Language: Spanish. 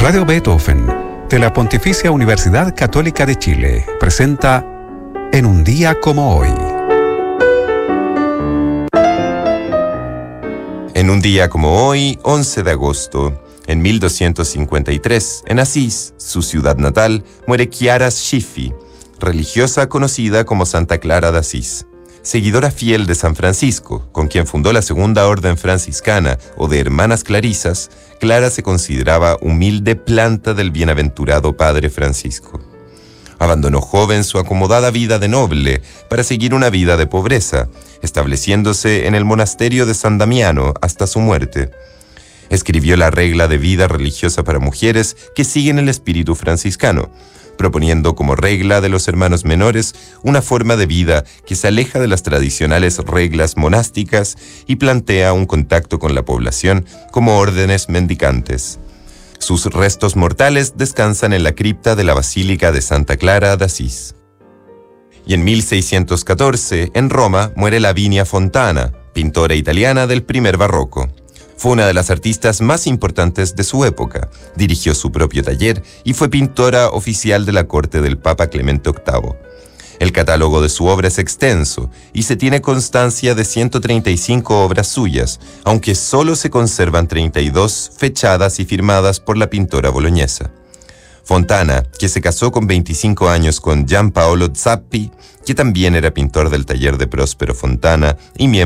Radio Beethoven, de la Pontificia Universidad Católica de Chile, presenta En un día como hoy. En un día como hoy, 11 de agosto, en 1253, en Asís, su ciudad natal, muere Chiara Schiffi, religiosa conocida como Santa Clara de Asís. Seguidora fiel de San Francisco, con quien fundó la Segunda Orden Franciscana o de Hermanas Clarisas, Clara se consideraba humilde planta del bienaventurado Padre Francisco. Abandonó joven su acomodada vida de noble para seguir una vida de pobreza, estableciéndose en el monasterio de San Damiano hasta su muerte. Escribió la regla de vida religiosa para mujeres que siguen el espíritu franciscano, proponiendo como regla de los hermanos menores una forma de vida que se aleja de las tradicionales reglas monásticas y plantea un contacto con la población como órdenes mendicantes. Sus restos mortales descansan en la cripta de la Basílica de Santa Clara de Asís. Y en 1614, en Roma, muere Lavinia Fontana, pintora italiana del primer barroco. Fue una de las artistas más importantes de su época, dirigió su propio taller y fue pintora oficial de la corte del Papa Clemente VIII. El catálogo de su obra es extenso y se tiene constancia de 135 obras suyas, aunque solo se conservan 32 fechadas y firmadas por la pintora boloñesa. Fontana, que se casó con 25 años con Gian Paolo Zappi, que también era pintor del taller de Próspero Fontana y miembro